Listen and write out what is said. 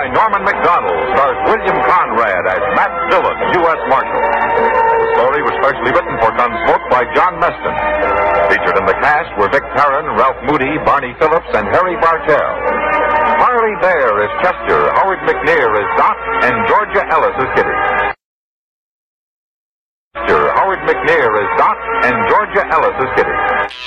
by Norman Macdonald, stars William Conrad as Matt Dillon, U.S. Marshal. The story was specially written for Gunsmoke by John Meston. Featured in the cast were Vic Perrin, Ralph Moody, Barney Phillips, and Harry Bartell. Harley Bear is Chester, Howard McNear is Doc, and Georgia Ellis is Kitty. Howard McNear is Doc, and Georgia Ellis is Kitty.